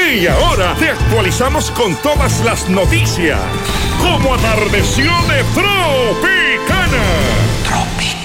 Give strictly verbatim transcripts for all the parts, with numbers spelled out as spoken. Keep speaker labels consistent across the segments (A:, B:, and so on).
A: Y ahora te actualizamos con todas las noticias. Como atardeció de Tropicana. Tropicana.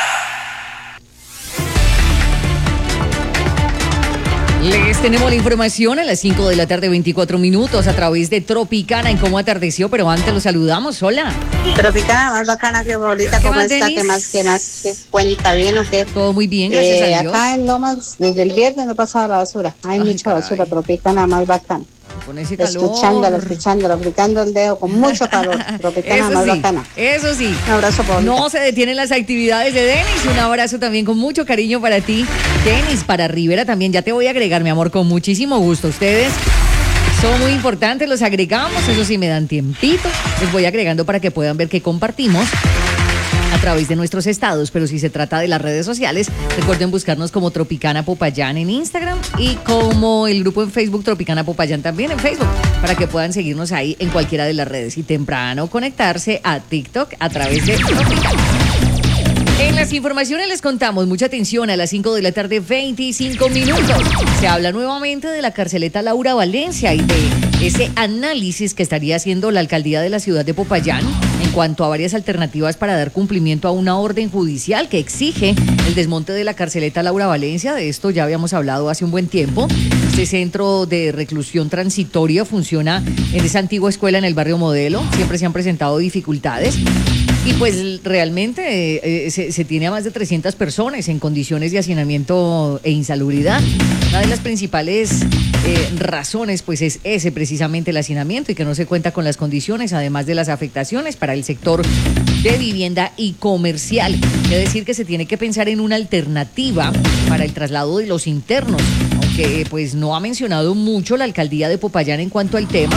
B: Les tenemos la información a las cinco de la tarde, veinticuatro minutos, a través de Tropicana en Cómo Atardeció, pero antes los saludamos. Hola.
C: Tropicana, más bacana que Paulita. ¿Cómo
B: más,
C: está?
B: Denis?
C: ¿Qué más? ¿Qué más? ¿Qué cuenta? ¿Bien o qué?
B: Todo muy bien, gracias
C: Eh,
B: a Dios.
C: acá en Lomas, desde el viernes no pasaba la basura. Hay
B: Ay,
C: mucha
B: caray.
C: basura. Tropicana, más bacana.
B: Con ese calor.
C: Escuchándolo, escuchándolo, aplicando el dedo con mucho calor. Tropicana,
B: Eso
C: más
B: sí,
C: bacana.
B: eso sí.
C: Un abrazo, Paulita.
B: No se detienen las actividades de Denis. Un abrazo también con mucho cariño para ti. Denis, para Rivera también. Ya te voy a agregar, mi amor, con muchísimo gusto. Ustedes son muy importantes, los agregamos. Eso sí, me dan tiempito. Les voy agregando para que puedan ver que compartimos a través de nuestros estados, pero si se trata de las redes sociales, recuerden buscarnos como Tropicana Popayán en Instagram y como el grupo en Facebook Tropicana Popayán también en Facebook, para que puedan seguirnos ahí en cualquiera de las redes y temprano conectarse a TikTok a través de Tropicana. En las informaciones les contamos, mucha atención, a las cinco de la tarde, veinticinco minutos. Se habla nuevamente de la carceleta Laura Valencia y de ese análisis que estaría haciendo la alcaldía de la ciudad de Popayán en cuanto a varias alternativas para dar cumplimiento a una orden judicial que exige el desmonte de la carceleta Laura Valencia. De esto ya habíamos hablado hace un buen tiempo. Este centro de reclusión transitoria funciona en esa antigua escuela en el barrio Modelo. Siempre se han presentado dificultades. Y pues realmente eh, se, se tiene a más de trescientas personas en condiciones de hacinamiento e insalubridad. Una de las principales eh, razones pues es ese precisamente el hacinamiento y que no se cuenta con las condiciones, además de las afectaciones para el sector de vivienda y comercial. Es decir, que se tiene que pensar en una alternativa para el traslado de los internos, aunque pues no ha mencionado mucho la alcaldía de Popayán en cuanto al tema.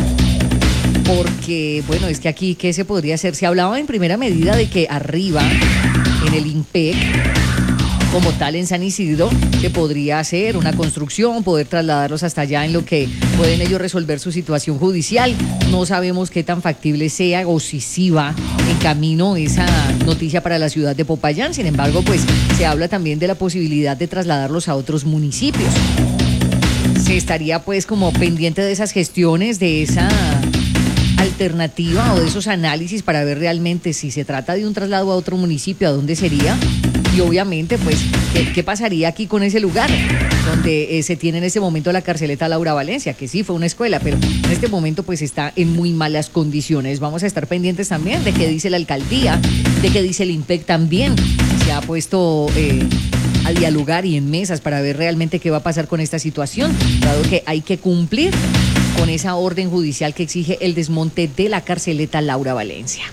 B: Porque, bueno, es que aquí, ¿qué se podría hacer? Se hablaba en primera medida de que arriba, en el INPEC, como tal en San Isidro, se podría hacer una construcción, poder trasladarlos hasta allá en lo que pueden ellos resolver su situación judicial. No sabemos qué tan factible sea o si sí va en camino esa noticia para la ciudad de Popayán. Sin embargo, pues se habla también de la posibilidad de trasladarlos a otros municipios. Se estaría pues como pendiente de esas gestiones, de esa alternativa o de esos análisis para ver realmente si se trata de un traslado a otro municipio, a dónde sería y obviamente pues qué, qué pasaría aquí con ese lugar donde eh, se tiene en ese momento la carceleta Laura Valencia, que sí fue una escuela, pero en este momento pues está en muy malas condiciones. Vamos a estar pendientes también de qué dice la alcaldía, de qué dice el INPEC también. Se ha puesto eh, a dialogar y en mesas para ver realmente qué va a pasar con esta situación, dado que hay que cumplir con esa orden judicial que exige el desmonte de la carceleta Laura Valencia.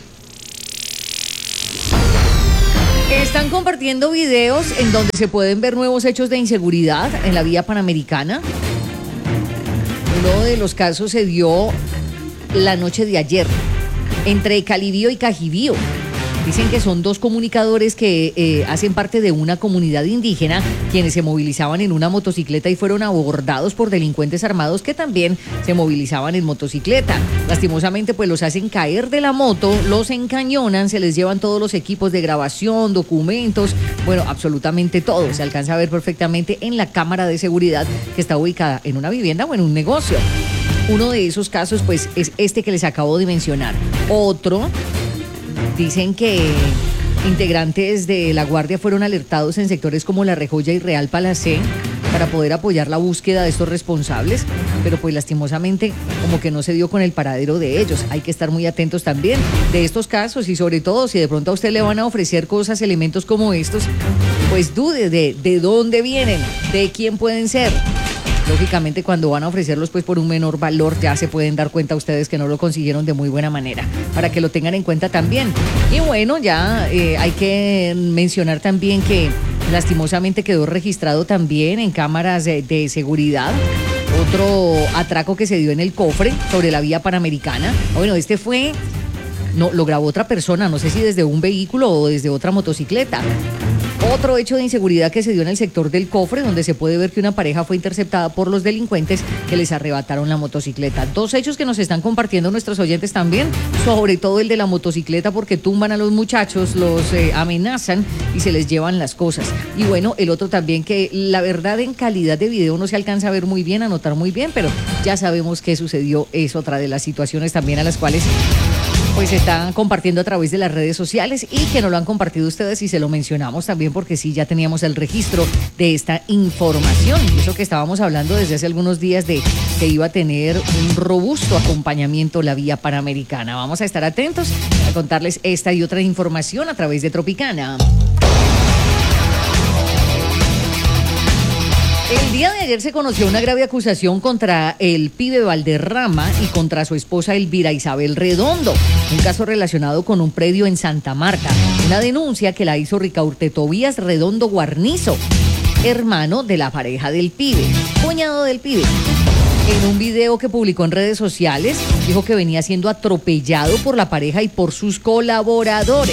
B: Están compartiendo videos en donde se pueden ver nuevos hechos de inseguridad en la vía panamericana. Uno de los casos se dio la noche de ayer entre Calibío y Cajibío. Dicen que son dos comunicadores que eh, hacen parte de una comunidad indígena quienes se movilizaban en una motocicleta y fueron abordados por delincuentes armados que también se movilizaban en motocicleta. Lastimosamente pues los hacen caer de la moto, los encañonan, se les llevan todos los equipos de grabación, documentos, bueno, absolutamente todo. Se alcanza a ver perfectamente en la cámara de seguridad que está ubicada en una vivienda o en un negocio. Uno de esos casos pues es este que les acabo de mencionar. Otro, dicen que integrantes de la Guardia fueron alertados en sectores como La Rejoya y Real Palacé para poder apoyar la búsqueda de estos responsables, pero pues lastimosamente como que no se dio con el paradero de ellos. Hay que estar muy atentos también de estos casos y sobre todo si de pronto a usted le van a ofrecer cosas, elementos como estos, pues dude de, de dónde vienen, de quién pueden ser. Lógicamente cuando van a ofrecerlos pues por un menor valor ya se pueden dar cuenta ustedes que no lo consiguieron de muy buena manera, para que lo tengan en cuenta también. Y bueno, ya eh, hay que mencionar también que lastimosamente quedó registrado también en cámaras de, de seguridad otro atraco que se dio en el Cofre sobre la vía panamericana. Bueno, este fue, no, lo grabó otra persona, no sé si desde un vehículo o desde otra motocicleta. Otro hecho de inseguridad que se dio en el sector del Cofre, donde se puede ver que una pareja fue interceptada por los delincuentes que les arrebataron la motocicleta. Dos hechos que nos están compartiendo nuestros oyentes también, sobre todo el de la motocicleta, porque tumban a los muchachos, los eh, amenazan y se les llevan las cosas. Y bueno, el otro también, que la verdad en calidad de video no se alcanza a ver muy bien, a notar muy bien, pero ya sabemos qué sucedió. Es otra de las situaciones también a las cuales pues están compartiendo a través de las redes sociales, y que no lo han compartido ustedes y se lo mencionamos también porque sí, ya teníamos el registro de esta información. Eso que estábamos hablando desde hace algunos días de que iba a tener un robusto acompañamiento la vía panamericana. Vamos a estar atentos a contarles esta y otra información a través de Tropicana. El día de ayer se conoció una grave acusación contra el pibe Valderrama y contra su esposa Elvira Isabel Redondo, un caso relacionado con un predio en Santa Marta, una denuncia que la hizo Ricaurte Tobías Redondo Guarnizo, hermano de la pareja del pibe, cuñado del pibe. En un video que publicó en redes sociales, dijo que venía siendo atropellado por la pareja y por sus colaboradores.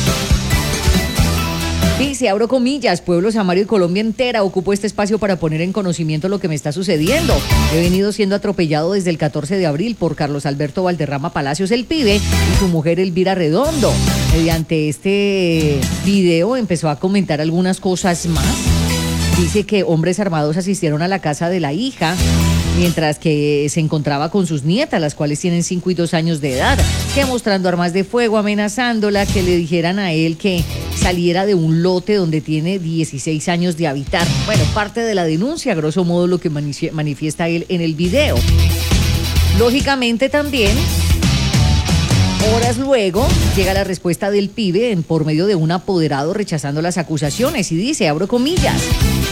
B: Dice, abro comillas, pueblo Samario y Colombia entera ocupo este espacio para poner en conocimiento lo que me está sucediendo. He venido siendo atropellado desde el catorce de abril por Carlos Alberto Valderrama Palacios, el pibe, y su mujer Elvira Redondo. Mediante este video empezó a comentar algunas cosas más. Dice que hombres armados asistieron a la casa de la hija mientras que se encontraba con sus nietas, las cuales tienen cinco y dos años de edad, que mostrando armas de fuego, amenazándola, que le dijeran a él que saliera de un lote donde tiene dieciséis años de habitar. Bueno, parte de la denuncia, a grosso modo, lo que manifiesta él en el video. Lógicamente también, horas luego, llega la respuesta del pibe en, por medio de un apoderado rechazando las acusaciones, y dice, abro comillas,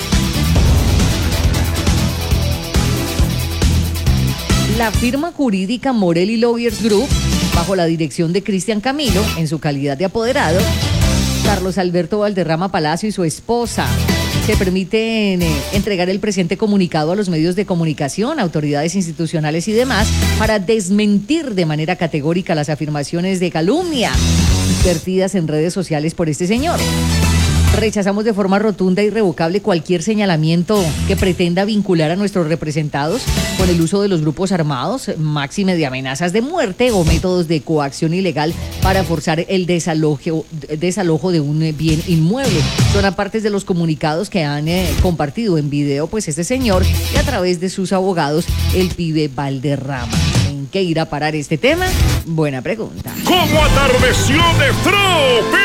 B: la firma jurídica Morelli Lawyers Group, bajo la dirección de Cristian Camilo, en su calidad de apoderado, Carlos Alberto Valderrama Palacio y su esposa, se permiten eh, entregar el presente comunicado a los medios de comunicación, autoridades institucionales y demás, para desmentir de manera categórica las afirmaciones de calumnia vertidas en redes sociales por este señor. Rechazamos de forma rotunda e irrevocable cualquier señalamiento que pretenda vincular a nuestros representados con el uso de los grupos armados, máxime de amenazas de muerte o métodos de coacción ilegal para forzar el desalojo, desalojo de un bien inmueble. Son apartes de los comunicados que han eh, compartido en video pues este señor y a través de sus abogados, el pibe Valderrama. ¿En qué irá a parar este tema? Buena pregunta.
A: ¿Cómo atardeció de Tropi?